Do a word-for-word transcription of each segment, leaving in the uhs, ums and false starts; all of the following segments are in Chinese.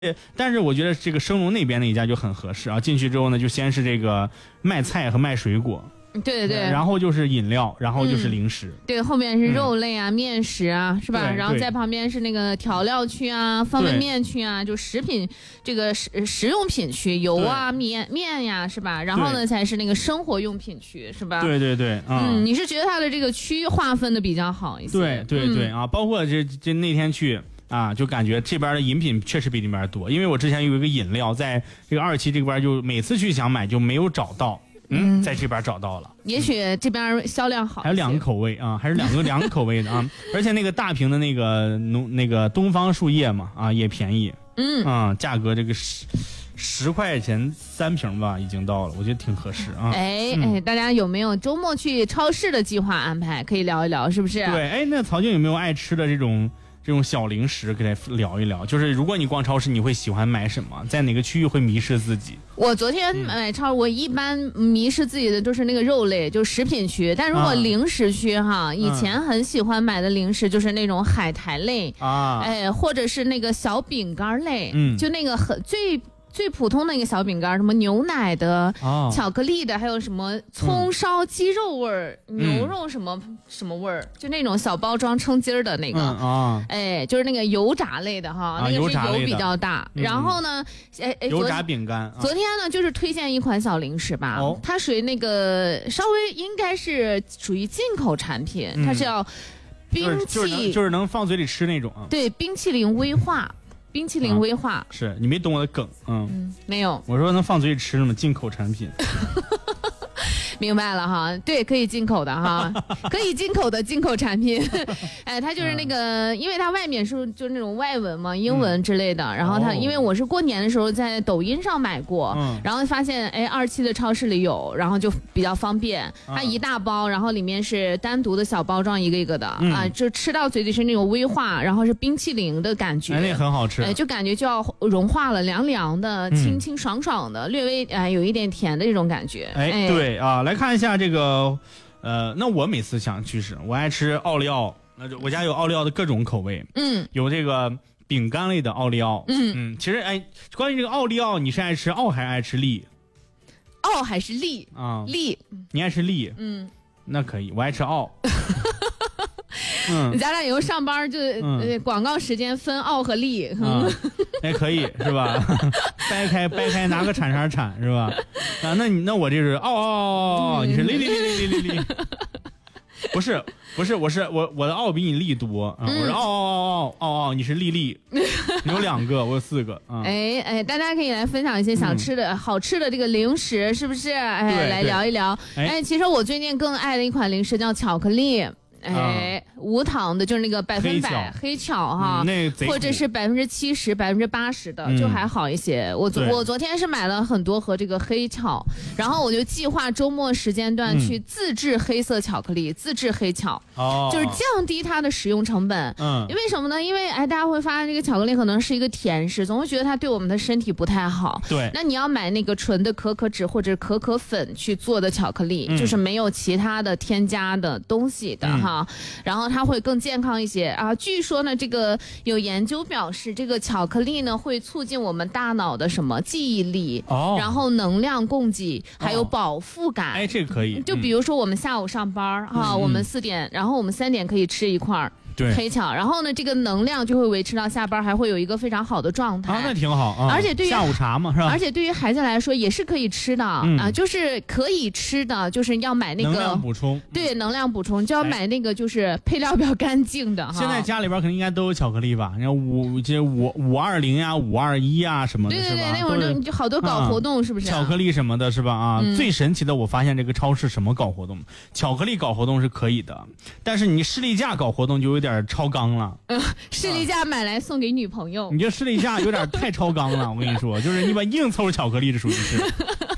但是我觉得这个升龙那边那一家就很合适啊。进去之后呢，就先是这个卖菜和卖水果。 对对对， 然后就是饮料，然后就是零食。 嗯、对，后面是肉类啊、嗯、面食啊，是吧？然后在旁边是那个调料区啊、方便面区啊，就食品这个食食用品区，油啊、面面呀，是吧？然后呢才是那个生活用品区，是吧？ 对对对， 嗯，嗯你是觉得它的这个区域划分的比较好一些？ 对对对、嗯、啊，包括这这那天去。啊，就感觉这边的饮品确实比那边多，因为我之前有一个饮料在这个二期这边，就每次去想买就没有找到，嗯，在这边找到了。 也许这边销量好， 还有两个口味啊，还是两个两个口味的啊，而且那个大瓶的那个农那个东方树叶嘛啊也便宜，嗯啊，价格这个十十块钱三瓶吧，已经到了，我觉得挺合适啊。 哎、嗯、哎，大家有没有周末去超市的计划安排？可以聊一聊，是不是？ 对，哎，那曹静有没有爱吃的这种？这种小零食给他聊一聊，就是如果你逛超市，你会喜欢买什么？在哪个区域会迷失自己？ 我昨天买超市，我一般迷失自己的就是那个肉类，就是食品区。但如果零食区哈，以前很喜欢买的零食就是那种海苔类啊，哎，或者是那个小饼干类，嗯，就那个很最。最普通的一个小饼干，什么牛奶的、哦、巧克力的，还有什么葱烧鸡肉味儿、嗯、牛肉什么、嗯、什么味儿，就那种小包装称斤儿的那个，嗯哦、哎，就是那个油炸类的哈，啊、那个是油比较大。嗯、然后呢，哎哎， 油炸饼干。 昨天呢，就是推荐一款小零食吧，哦、它属于那个稍微应该是属于进口产品，嗯、它是要冰淇， 就是就是能就是能放嘴里吃那种。 对，冰淇淋威化。冰淇淋威化、啊、 是你没懂我的梗，嗯， 嗯没有， 我说能放嘴里吃什么进口产品。 明白了哈，对，可以进口的哈，可以进口的进口产品，哎，它就是那个，嗯、因为它外面是就是那种外文嘛，英文之类的，嗯、然后它、哦、因为我是过年的时候在抖音上买过，嗯、然后发现哎二期的超市里有，然后就比较方便，嗯、它一大包，然后里面是单独的小包装一个一个的、嗯、啊，就吃到嘴里是那种威化，然后是冰淇淋的感觉， 哎，那很好吃， 哎，就感觉就要融化了，凉凉的，清清爽爽的，嗯、略微哎有一点甜的这种感觉， 哎，哎对啊。来看一下这个，呃，那我每次想去吃，我爱吃奥利奥，那我家有奥利奥的各种口味，嗯，有这个饼干类的奥利奥，嗯嗯，其实哎，关于这个奥利奥，你是爱吃奥还是爱吃利？ 奥还是利啊？利， 你爱吃利，嗯，那可以，我爱吃奥。 嗯，咱俩以后上班就、嗯呃、广告时间分奥和利， 嗯，哎，可以是吧？掰开掰开拿个铲茬铲是吧？啊，那你那我这是奥奥奥奥，你是利利利利利利利，不是不是，我是我我的奥比你利多啊，嗯、我是奥奥奥奥奥奥，你是利利，你有两个，我有四个啊。 哎哎，大家可以来分享一些想吃的、嗯、好吃的这个零食，是不是？哎，来聊一聊。哎，其实我最近更爱的一款零食叫巧克力。哎，嗯、无糖的，就是那个百分百黑巧哈，嗯、或者是百分之七十、百分之八十的，嗯、就还好一些。我昨我昨天是买了很多盒这个黑巧，然后我就计划周末时间段去自制黑色巧克力，嗯、自制黑巧，哦，就是降低它的使用成本。嗯，为什么呢？因为哎，大家会发现这个巧克力可能是一个甜食，总会觉得它对我们的身体不太好。 对， 那你要买那个纯的可可脂或者可可粉去做的巧克力，嗯、就是没有其他的添加的东西的哈。嗯然后它会更健康一些啊！据说呢，这个有研究表示，这个巧克力呢会促进我们大脑的什么记忆力，哦，然后能量供给，还有饱腹感。 哎，这个可以。 就比如说我们下午上班哈、嗯啊，我们四点，然后我们三点可以吃一块儿。对，黑巧，然后呢，这个能量就会维持到下班，还会有一个非常好的状态。 啊，那挺好啊。 而且对于下午茶嘛，是吧？ 而且对于孩子来说也是可以吃的、嗯、啊，就是可以吃的，就是要买那个能量补充。 对，能量补充就要买那个就是配料比较干净的哈。 现在家里边肯定应该都有巧克力吧？你看五这五五二零呀、五二一啊什么的， 对对对， 是吧？ 那会儿就好多搞活动，是不是、啊？ 巧克力什么的，是吧？啊、嗯，最神奇的，我发现这个超市什么搞活动，巧克力搞活动是可以的，但是你士力架搞活动就有点超纲了。 嗯，士力架买来送给女朋友， 你这士力架有点太超纲了，我跟你说，就是你把硬凑巧克力，这属于是。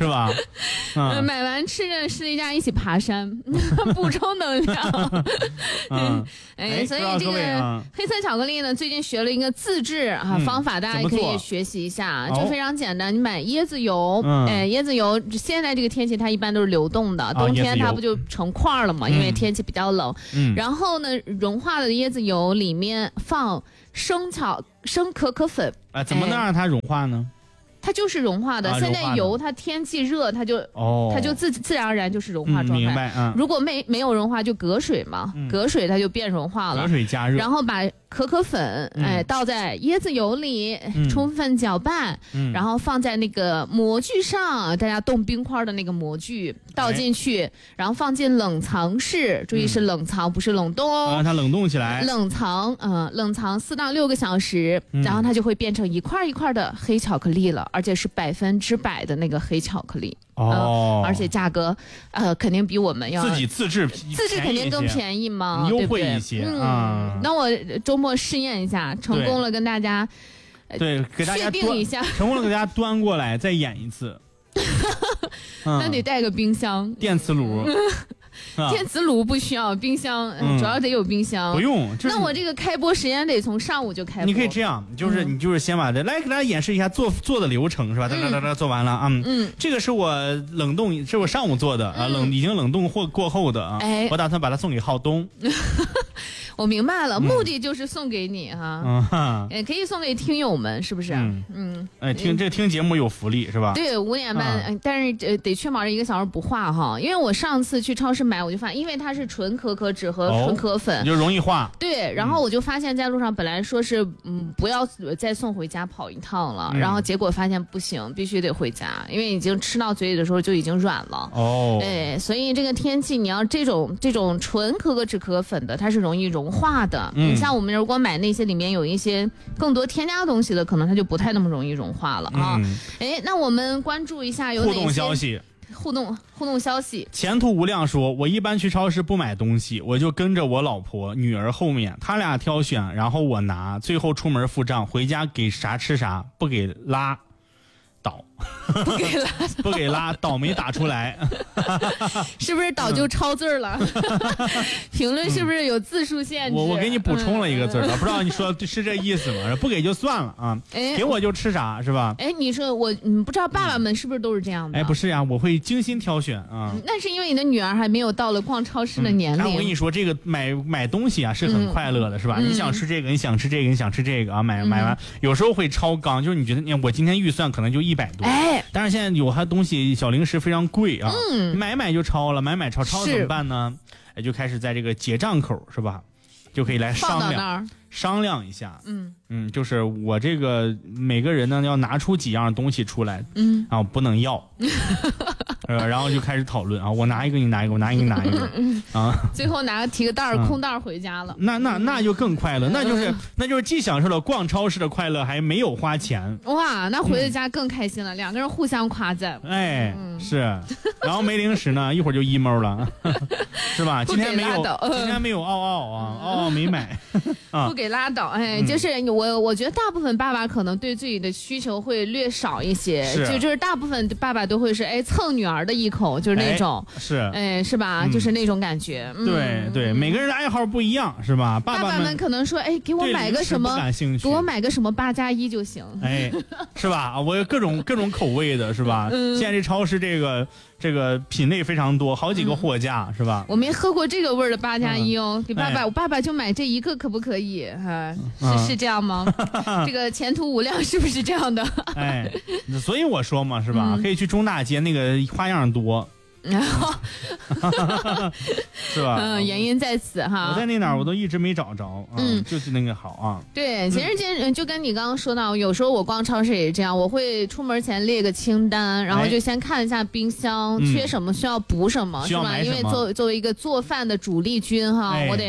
是吧？ 嗯，买完吃着士力架一起爬山，补充能量。嗯，哎，所以这个黑色巧克力呢，最近学了一个自制啊方法，大家也可以学习一下，就非常简单。你买椰子油，哎，椰子油现在这个天气它一般都是流动的，冬天它不就成块了嘛？因为天气比较冷。然后呢，融化的椰子油里面放生巧生可可粉。 啊，怎么能让它融化呢？ 它就是融化的，啊、现在油它天气热，它就哦，它就自自然而然就是融化状态。嗯、 明白啊。 如果没没有融化，就隔水嘛，嗯、隔水它就变融化了。 隔水加热，然后把可可粉哎倒在椰子油里，嗯、充分搅拌，嗯、然后放在那个模具上，大家冻冰块的那个模具倒进去，哎、然后放进冷藏室，注意是冷藏，嗯、不是冷冻哦。 让它冷冻起来。 冷藏，嗯、呃，冷藏四到六个小时，嗯、然后它就会变成一块一块的黑巧克力了。而且是百分之百的那个黑巧克力哦、呃，而且价格呃肯定比我们要自己自制自制肯定更便宜嘛， 优惠一些啊、嗯。那我周末试验一下，成功了跟大家对给大家确定一下， 成功了给大家端过来再演一次。 嗯、那得带个冰箱、 电磁炉。 电磁炉不需要，冰箱、嗯、主要得有冰箱。 不用， 那我这个开播时间得从上午就开播。 你可以这样，就是你就是先把这、嗯、来给大家演示一下做做的流程是吧？哒哒哒哒做完了啊。嗯，这个是我冷冻，是我上午做的啊，冷已经冷冻或过后的啊。哎，我打算把它送给浩东。 我明白了，目的就是送给你哈，嗯，也可以送给听友们，是不是？嗯， 嗯哎，听这听节目有福利是吧？ 对，五点半，嗯、但是呃得确保这一个小时不化哈，因为我上次去超市买，我就发现，因为它是纯可可脂和纯可粉， 哦、就容易化。 对，然后我就发现，在路上本来说是嗯不要再送回家跑一趟了，嗯、然后结果发现不行，必须得回家，因为已经吃到嘴里的时候就已经软了。哦，哎，所以这个天气你要这种这种纯可可脂可可粉的，它是容易融化的。嗯、你像我们如果买那些里面有一些更多添加的东西的，可能它就不太那么容易融化了啊。嗯、哎，那我们关注一下有哪些互动消息。 互动互动消息， 前途无量说，我一般去超市不买东西，我就跟着我老婆女儿后面，他俩挑选，然后我拿，最后出门付账，回家给啥吃啥，不给拉倒。 不给拉不给拉倒没打出来。 是不是倒就超字了？评论是不是有字数限制？ 我我给你补充了一个字了，嗯、不知道你说是这意思吗？不给就算了啊，哎、给我就吃啥是吧？ 哎，你说我你不知道爸爸们是不是都是这样的？ 哎，不是呀，我会精心挑选啊。 那是因为你的女儿还没有到了逛超市的年龄。 嗯、我跟你说，这个买买东西啊是很快乐的，是吧？嗯、你想吃这个，你想吃这个，你想吃这个啊，买买完、嗯、有时候会超纲，就是你觉得你我今天预算可能就一百多。哎，但是现在有还东西小零食非常贵啊，嗯，买买就超了，买买超超怎么办呢？哎，就开始在这个结账口是吧，就可以来商量商量一下，嗯嗯，就是我这个每个人呢要拿出几样东西出来，嗯，啊不能要，呃，然后就开始讨论啊，我拿一个你拿一个，我拿一个你拿一个，啊， 最后拿个提个袋儿、嗯、空袋儿回家了， 那那那就更快乐，那就是那就是既享受了逛超市的快乐，还没有花钱， 哇，那回了家更开心了，嗯、两个人互相夸赞， 哎，嗯、是，然后没零食呢，一会儿就 emo 了，是吧？今天没有，今天没有奥奥啊，奥奥没买， 啊，不给拉倒，哎，就是我我觉得大部分爸爸可能对自己的需求会略少一些，就就是大部分爸爸都会是哎蹭女儿的一口，就是那种， 哎是， 哎是吧？嗯、就是那种感觉。 嗯、对对，每个人的爱好不一样，是吧？爸爸们可能说，哎，给我买个什么，给我买个什么八加一就行， 哎，是吧？我有各种各种口味的，是吧？嗯、现在这超市这个。这个品类非常多，好几个货架、嗯、是吧？ 我没喝过这个味儿的八加一哦，给爸爸，哎、我爸爸就买这一个，可不可以？哈，是是这样吗？这个前途无量是不是这样的？ 哎，所以我说嘛，是吧？嗯、可以去中大街，那个花样多。然后是吧？ 嗯，原因在此哈。 我在那哪儿我都一直没找着，嗯，就是那个好啊。 对，其实今就跟你刚刚说到，有时候我逛超市也是这样，我会出门前列个清单，然后就先看一下冰箱缺什么，需要补什么，是吧？因为作作为一个做饭的主力军哈，我得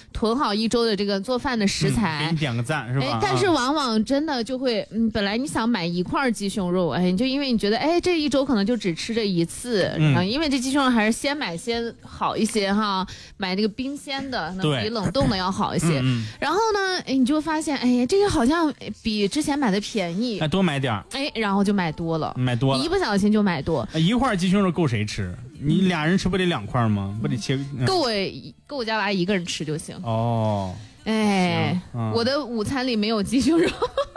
囤好一周的这个做饭的食材， 嗯、给你点个赞是吧？ 哎，但是往往真的就会，嗯，本来你想买一块鸡胸肉，哎，就因为你觉得，哎，这一周可能就只吃这一次，嗯，因为这鸡胸肉还是先买先好一些哈，买那个冰鲜的，能比冷冻的要好一些。嗯、然后呢，哎，你就发现，哎，这个好像比之前买的便宜， 哎，多买点儿， 哎，然后就买多了， 买多了， 一不小心就买多， 一块鸡胸肉够谁吃？你俩人吃不得两块吗？不得切？嗯、 够我够我家娃一个人吃就行。 哦， 哎，嗯、我的午餐里没有鸡胸肉。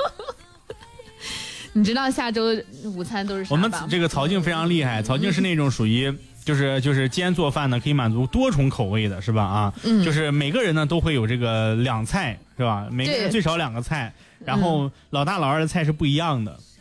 你知道下周午餐都是啥吧？ 我们这个曹静非常厉害，曹静是那种属于就是就是煎做饭呢可以满足多重口味的，是吧？啊，嗯，就是每个人呢都会有这个两菜，是吧？每个人最少两个菜，然后老大老二的菜是不一样的。